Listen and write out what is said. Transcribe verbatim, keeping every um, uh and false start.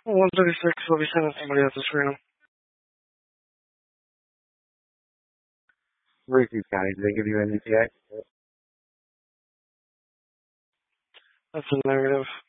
one thirty-six will be sending somebody out to screen them. Ricky County, did they give you an E T A? That's a negative.